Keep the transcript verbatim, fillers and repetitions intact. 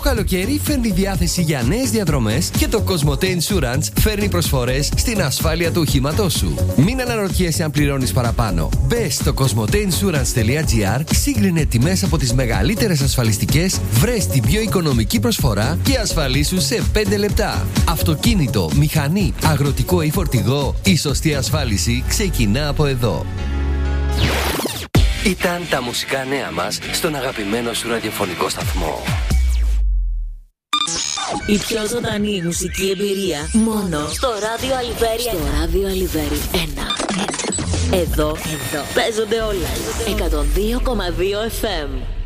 καλοκαίρι φέρνει διάθεση για νέες διαδρομές και το Cosmote Insurance φέρνει προσφορές στην ασφάλεια του οχήματός σου. Μην αναρωτιέσαι αν πληρώνεις παραπάνω. Μπες στο κοσμοτέινσουρανς τελεία τζι άρ, σύγκρινε τιμές από τις μεγαλύτερες ασφαλιστικές, βρες την πιο οικονομική προσφορά και ασφαλίσου σε πέντε λεπτά. Αυτοκίνητο, μηχανή, αγροτικό ή φορτηγό, η σωστή ασφάλιση ξεκινά από εδώ. Ήταν τα μουσικά νέα μας στον αγαπημένο σου ραδιοφωνικό σταθμό. Η πιο ζωντανή μουσική εμπειρία μόνο στο Ράδιο Αλιβέρι. Στο Ράδιο Αλιβέρι ένα. Εδώ, εδώ παίζονται όλα. εκατόν δύο κόμμα δύο εφ εμ.